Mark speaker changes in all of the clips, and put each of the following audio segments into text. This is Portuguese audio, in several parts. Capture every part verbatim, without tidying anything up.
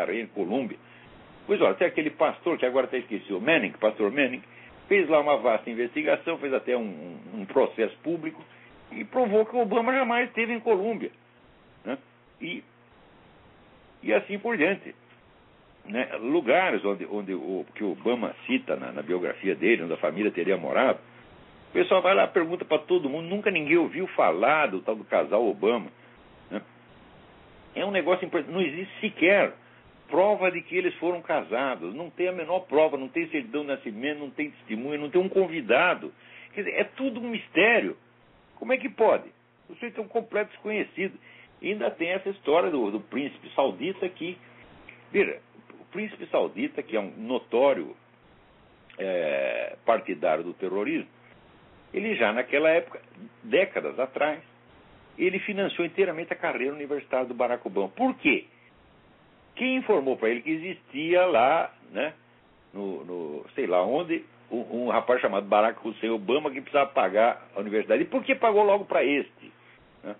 Speaker 1: em Colômbia. Pois olha, tem aquele pastor que agora até esqueci, o Manning, pastor Manning, fez lá uma vasta investigação, fez até um, um processo público e provou que o Obama jamais esteve em Colômbia, né? E, e assim por diante. Né? Lugares onde, onde o que o Obama cita na, na biografia dele, onde a família teria morado, o pessoal vai lá e pergunta para todo mundo, nunca ninguém ouviu falar do tal do casal Obama. Né? É um negócio importante, não existe sequer prova de que eles foram casados, não tem a menor prova, não tem certidão de nascimento, não tem testemunha, não tem um convidado. Quer dizer, é tudo um mistério. Como é que pode? O sujeito é um completo desconhecido. E ainda tem essa história do, do príncipe saudita que... Veja, o príncipe saudita, que é um notório é, partidário do terrorismo, ele já naquela época, décadas atrás, ele financiou inteiramente a carreira universitária do Barack Obama. Por quê? Quem informou para ele que existia lá, né, no, no sei lá onde, um, um rapaz chamado Barack Hussein Obama que precisava pagar a universidade. E por que pagou logo para este? Né?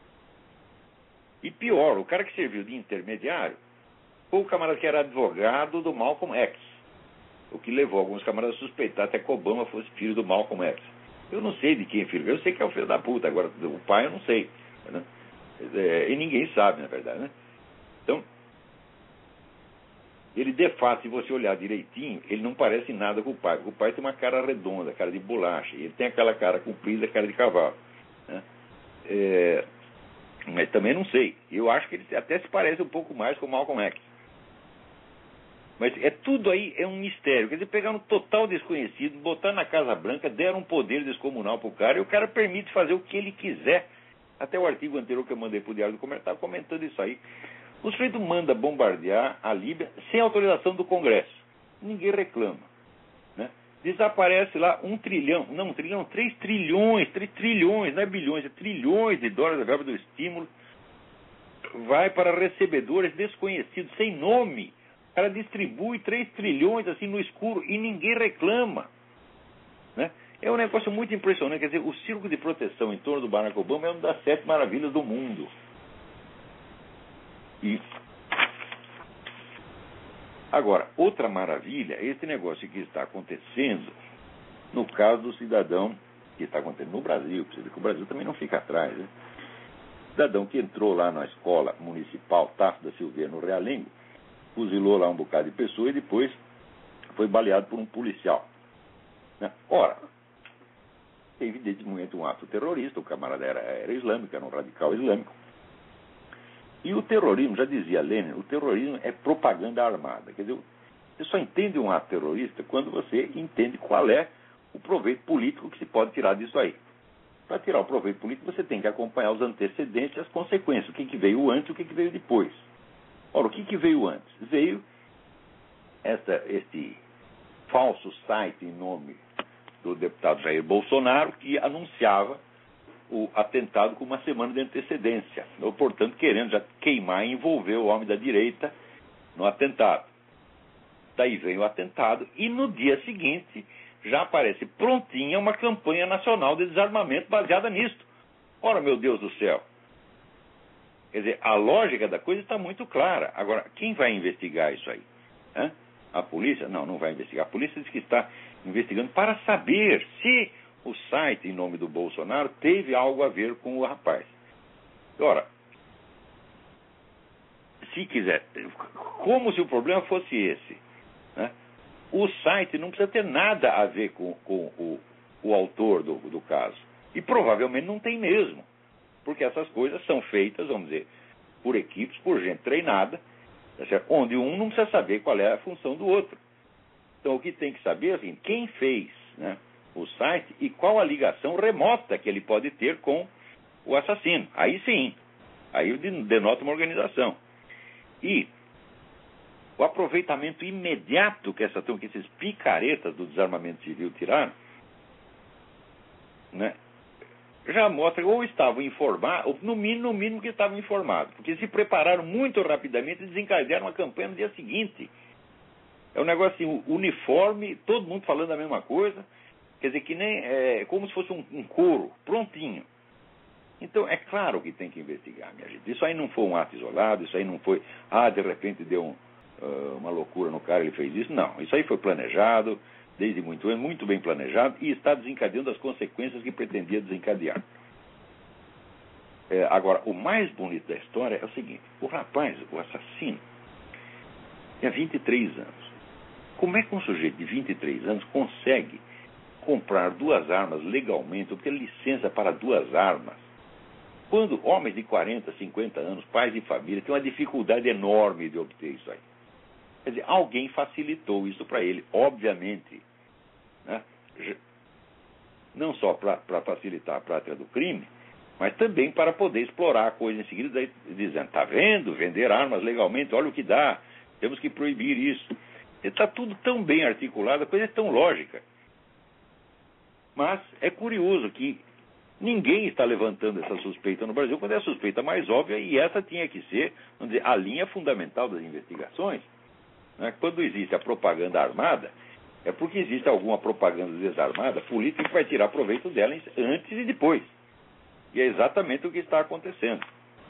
Speaker 1: E pior, o cara que serviu de intermediário foi o camarada que era advogado do Malcolm X, o que levou alguns camaradas a suspeitar até que Obama fosse filho do Malcolm X. Eu não sei de quem é filho, eu sei que é o filho da puta, agora o pai eu não sei. Né? É, e ninguém sabe, na verdade. Né? Então, ele de fato, se você olhar direitinho, ele não parece nada com o pai. O pai tem uma cara redonda, cara de bolacha, e ele tem aquela cara comprida, cara de cavalo. Né? É, mas também não sei. Eu acho que ele até se parece um pouco mais com o Malcolm X. Mas é tudo aí é um mistério. Quer dizer, pegaram um total desconhecido, botaram na Casa Branca, deram um poder descomunal para o cara, e o cara permite fazer o que ele quiser. Até o artigo anterior que eu mandei para o Diário do Comércio estava comentando isso aí. O sujeito manda bombardear a Líbia sem autorização do Congresso. Ninguém reclama. Né? Desaparece lá um trilhão, não, um trilhão, três trilhões, três trilhões, não é bilhões, é trilhões de dólares da verba do estímulo. Vai para recebedores desconhecidos, sem nome. O cara distribui três trilhões assim no escuro e ninguém reclama. Né? É um negócio muito impressionante. Quer dizer, o círculo de proteção em torno do Barack Obama é uma das sete maravilhas do mundo. E agora, outra maravilha é esse negócio que está acontecendo no caso do cidadão que está acontecendo no Brasil, porque o Brasil também não fica atrás. Né? Cidadão que entrou lá na escola municipal Tasso da Silveira, no Realengo, fuzilou lá um bocado de pessoa e depois foi baleado por um policial. Né? Ora, é evidentemente um ato terrorista, o camarada era, era islâmico, era um radical islâmico. E o terrorismo, já dizia Lenin, o terrorismo é propaganda armada. Quer dizer, você só entende um ato terrorista quando você entende qual é o proveito político que se pode tirar disso aí. Para tirar o proveito político, você tem que acompanhar os antecedentes e as consequências. O que, que veio antes e o que, que veio depois. Ora, o que, que veio antes? Veio essa, este falso site em nome do deputado Jair Bolsonaro que anunciava o atentado com uma semana de antecedência, ou, portanto, querendo já queimar e envolver o homem da direita no atentado. Daí vem o atentado e no dia seguinte já aparece prontinha uma campanha nacional de desarmamento baseada nisto. Ora, meu Deus do céu! Quer dizer, a lógica da coisa está muito clara. Agora, quem vai investigar isso aí? Hã? A polícia? Não, não vai investigar. A polícia diz que está investigando para saber se o site em nome do Bolsonaro teve algo a ver com o rapaz. Ora, se quiser, como se o problema fosse esse, né? O site não precisa ter nada a ver com, com o, o autor do, do caso. E provavelmente não tem mesmo. Porque essas coisas são feitas, vamos dizer, por equipes, por gente treinada, onde um não precisa saber qual é a função do outro. Então o que tem que saber é assim, quem fez, né, o site e qual a ligação remota que ele pode ter com o assassino. Aí sim, aí denota uma organização. E o aproveitamento imediato que, essa, que esses picaretas do desarmamento civil tiraram, né, já mostra ou estavam informados, ou no mínimo, no mínimo que estavam informados, porque se prepararam muito rapidamente e desencadearam a campanha no dia seguinte. É um negócio assim, uniforme, todo mundo falando a mesma coisa, quer dizer, que nem, é, como se fosse um, um coro, prontinho. Então, é claro que tem que investigar, minha gente. Isso aí não foi um ato isolado, isso aí não foi, ah, de repente deu um, uh, uma loucura no cara, ele fez isso. Não, isso aí foi planejado, desde muito antes, muito bem planejado, e está desencadeando as consequências que pretendia desencadear. É, agora, o mais bonito da história é o seguinte: o rapaz, o assassino, tinha vinte e três anos. Como é que um sujeito de vinte e três anos consegue comprar duas armas legalmente, ou ter licença para duas armas, quando homens de quarenta, cinquenta anos, pais de família, têm uma dificuldade enorme de obter isso aí? Quer dizer, alguém facilitou isso para ele, obviamente, né? Não só para facilitar a prática do crime, mas também para poder explorar a coisa em seguida, daí, dizendo, está vendo, vender armas legalmente, olha o que dá, temos que proibir isso. Está tudo tão bem articulado, a coisa é tão lógica. Mas é curioso que ninguém está levantando essa suspeita no Brasil, quando é a suspeita mais óbvia, e essa tinha que ser, vamos dizer, a linha fundamental das investigações. Né? Quando existe a propaganda armada, é porque existe alguma propaganda desarmada política que vai tirar proveito dela antes e depois. E é exatamente o que está acontecendo.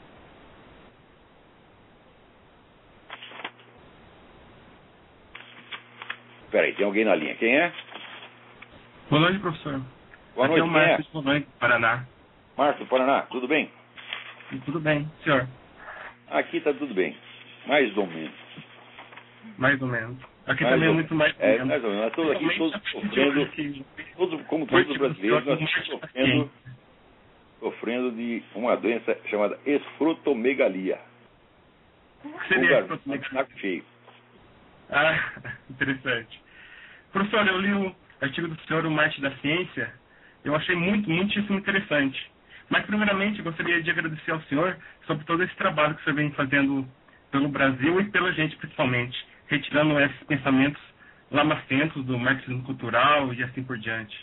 Speaker 1: Espera aí, tem alguém na linha. Quem é?
Speaker 2: Boa noite, professor.
Speaker 1: Boa
Speaker 2: Aqui
Speaker 1: noite,
Speaker 2: é o Márcio, boa noite, Paraná.
Speaker 1: Márcio, Paraná, tudo bem?
Speaker 2: Tudo bem, senhor?
Speaker 1: Aqui está tudo bem, mais ou menos.
Speaker 2: Mais ou menos. Aqui
Speaker 1: mais
Speaker 2: também
Speaker 1: ou...
Speaker 2: é muito mais ou
Speaker 1: é,
Speaker 2: menos.
Speaker 1: mais ou menos. Nós todos aqui todos sofrendo, todos, como todos os brasileiros, nós estamos sofrendo, sofrendo de uma doença chamada escrotomegalia.
Speaker 2: O que seria escrotomegalia?
Speaker 1: Saco cheio.
Speaker 2: Ah, interessante. Professor, eu li o artigo do senhor, O Marte da Ciência. Eu achei muito, muitíssimo interessante. Mas, primeiramente, eu gostaria de agradecer ao senhor sobre todo esse trabalho que o senhor vem fazendo pelo Brasil e pela gente, principalmente, retirando esses pensamentos lamacentos do marxismo cultural e assim por diante.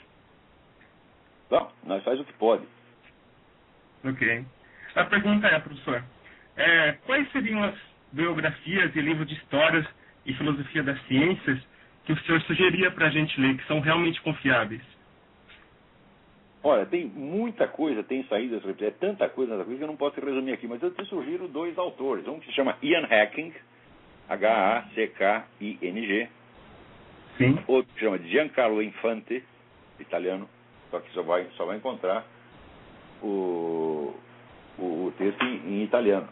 Speaker 1: Bom, nós faz o que pode.
Speaker 2: Ok. A pergunta é, professor, é, quais seriam as biografias e livros de histórias e filosofia das ciências que o senhor sugeria para a gente ler, que são realmente confiáveis?
Speaker 1: Olha, tem muita coisa, tem saídas, é tanta coisa, tanta coisa que eu não posso resumir aqui, mas eu te sugiro dois autores. Um que se chama Ian Hacking, H A C K I N G.
Speaker 2: Sim.
Speaker 1: Outro que se chama Giancarlo Infante, italiano, só que só vai, só vai encontrar o, o, o texto em, em italiano.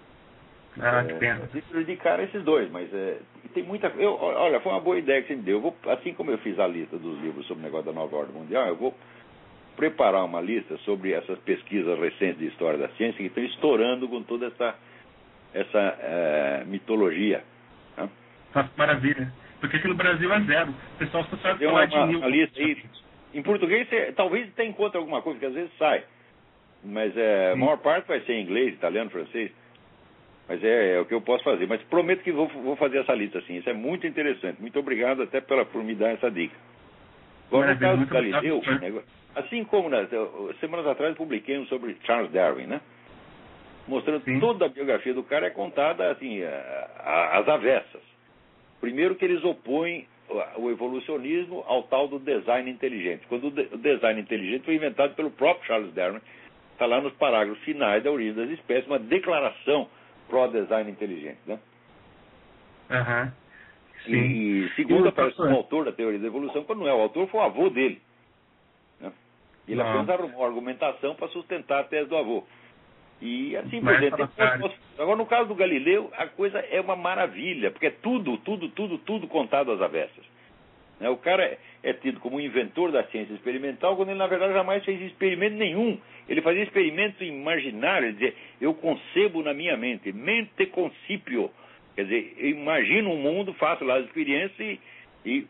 Speaker 2: Ah, que pena.
Speaker 1: É, eu dedicar a esses dois, mas é, tem muita coisa. Olha, foi uma boa ideia que você me deu. Eu vou, assim como eu fiz a lista dos livros sobre o negócio da nova ordem mundial, eu vou preparar uma lista sobre essas pesquisas recentes de história da ciência que estão estourando com toda essa, essa é, mitologia. Né?
Speaker 2: Maravilha. Porque aqui no Brasil é zero. O pessoal só sabe
Speaker 1: tem
Speaker 2: falar
Speaker 1: uma,
Speaker 2: de mil.
Speaker 1: Uma lista aí. Em português, você, talvez você encontre alguma coisa, que às vezes sai. Mas é, a maior parte vai ser em inglês, italiano, francês. Mas é, é o que eu posso fazer. Mas prometo que vou, vou fazer essa lista, assim. Isso é muito interessante. Muito obrigado até pela, por me dar essa dica. Agora, no caso do Galileu, assim como nas semanas atrás publiquei um sobre Charles Darwin, né? Mostrando que toda a biografia do cara é contada assim, às avessas. Primeiro que eles opõem o evolucionismo ao tal do design inteligente. Quando o design inteligente foi inventado pelo próprio Charles Darwin, está lá nos parágrafos finais da origem das espécies, uma declaração pró-design inteligente, né?
Speaker 2: Aham. Uhum.
Speaker 1: E, e segundo aparece o autor da teoria da evolução, quando não é o autor, foi o avô dele. Né? Ele não. apenas arrumou uma argumentação para sustentar a tese do avô. E assim por diante. Agora, no caso do Galileu, a coisa é uma maravilha, porque é tudo, tudo, tudo, tudo contado às avessas. Né? O cara é, é tido como um inventor da ciência experimental, quando ele, na verdade, jamais fez experimento nenhum. Ele fazia experimentos imaginários, ele dizia, eu concebo na minha mente, mente concipio. Quer dizer, eu imagino um mundo, faço lá as experiências e,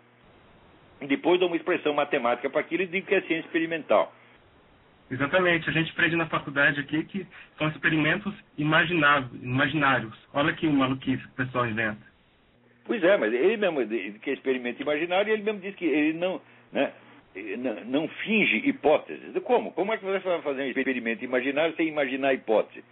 Speaker 1: e depois dou uma expressão matemática para aquilo e digo que é ciência experimental.
Speaker 2: Exatamente. A gente aprende na faculdade aqui que são experimentos imaginários. Olha que maluquice que o pessoal inventa.
Speaker 1: Pois é, mas ele mesmo, que é experimento imaginário, ele mesmo diz que ele não, né, não, não finge hipóteses. Como? Como é que você vai fazer um experimento imaginário sem imaginar a hipótese?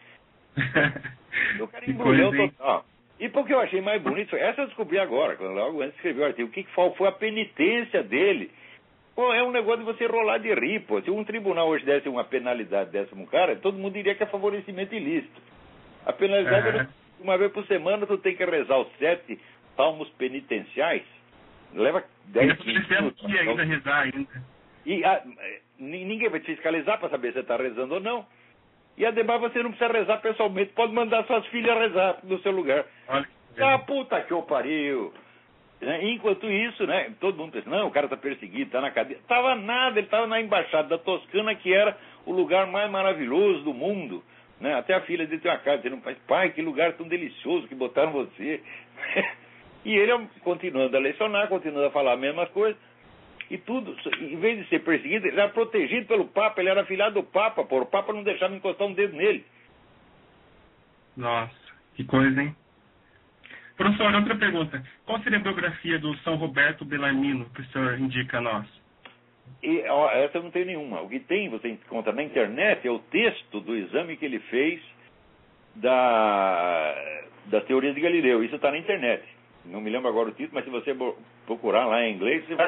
Speaker 1: O cara embrulhou total. E porque eu achei mais bonito, essa eu descobri agora, quando logo antes de escrever o artigo, o que foi a penitência dele. Pô, é um negócio de você rolar de rir, pô. Se um tribunal hoje desse uma penalidade dessa pra um cara, todo mundo diria que é favorecimento ilícito. A penalidade uhum. é uma vez por semana tu tem que rezar os sete salmos penitenciais. Leva dez, quinze minutos.
Speaker 2: Aqui ainda rezar ainda.
Speaker 1: E a, ninguém vai te fiscalizar para saber se você está rezando ou não. E ademais você não precisa rezar pessoalmente, pode mandar suas filhas rezar no seu lugar.
Speaker 2: Olha,
Speaker 1: ah, puta que eu pariu. Enquanto isso, né, todo mundo pensa, não, o cara está perseguido, está na cadeia. Estava nada, ele estava na embaixada da Toscana, que era o lugar mais maravilhoso do mundo. Né? Até a filha dele tem uma carta dizendo, pai, que lugar tão delicioso que botaram você. E ele, continuando a lecionar, continuando a falar a mesma coisa. E tudo, em vez de ser perseguido, ele era protegido pelo Papa, ele era afilhado do Papa, pô, o Papa não deixava encostar um dedo nele.
Speaker 2: Nossa, que coisa, hein? Professor, outra pergunta. Qual seria a biografia do São Roberto Bellarmino que o senhor indica a nós?
Speaker 1: E, ó, essa eu não tenho nenhuma. O que tem, você encontra na internet, é o texto do exame que ele fez da, da teoria de Galileu. Isso está na internet. Não me lembro agora o título, mas se você procurar lá em inglês, você vai